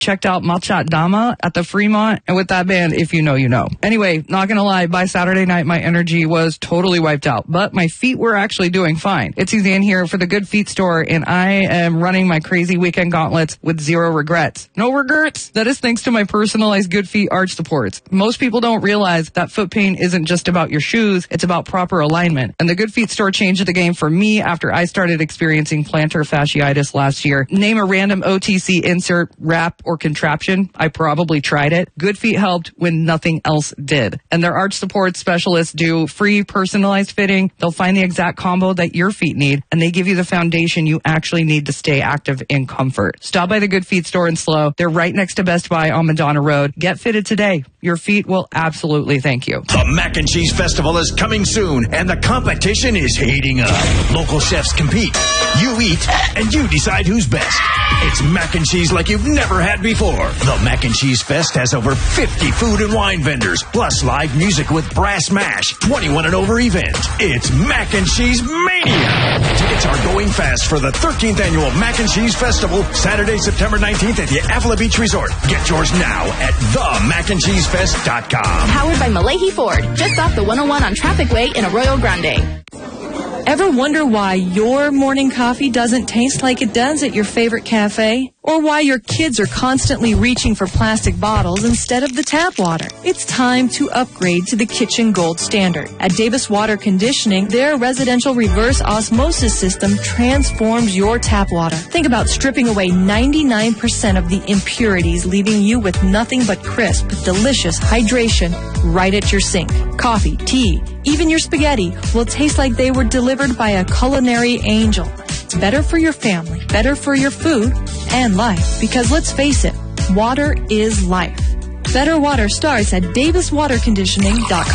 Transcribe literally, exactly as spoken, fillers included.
checked out Machat Dama at the Fremont, and with that band, if you know, you know. Anyway, not gonna lie, by Saturday night, my energy was totally wiped out, but my feet were actually doing fine. It's Easy in here for the Good Feet store, and I am running my crazy weekend gauntlets with zero regrets. No regrets? That is thanks to my personalized Good Feet arch supports. Most people don't realize that foot pain isn't just about your shoes, it's about proper alignment. And the Good Feet store changed the game for me after I started experiencing plantar fasciitis last year. Name a random O T C insert, wrap, or contraption. I probably tried it. Good Feet helped when nothing else did. And their arch support specialists do free personalized fitting. They'll find the exact combo that your feet need, and they give you the foundation you actually need to stay active in comfort. Stop by the Good Feet store in SLO. They're right next to Best Buy on Madonna Road. Get fitted today. Your feet will absolutely thank you. The Mac and Cheese Festival is coming soon, and the competition is heating up. Local chefs compete. You eat, and you decide who's best. It's mac and cheese like you've never had before. The Mac and Cheese Fest has over fifty food and wine vendors, plus live music with Brass Mash, twenty-one and over event. It's Mac and Cheese Mania. Tickets are going fast for the thirteenth Annual Mac and Cheese Festival, Saturday, September nineteenth at the Avila Beach Resort. Get yours now at the mac and cheese fest dot com. Powered by Malahi Ford, just off the one oh one on Traffic Way in Arroyo Grande. Ever wonder why your morning coffee doesn't taste like it does at your favorite cafe? Or why your kids are constantly reaching for plastic bottles instead of the tap water? It's time to upgrade to the kitchen gold standard. At Davis Water Conditioning, their residential reverse osmosis system transforms your tap water. Think about stripping away ninety-nine percent of the impurities, leaving you with nothing but crisp, delicious hydration right at your sink. Coffee, tea, even your spaghetti will taste like they were delivered by a culinary angel. It's better for your family, better for your food, and life. Because let's face it, water is life. Better water starts at davis water conditioning dot com.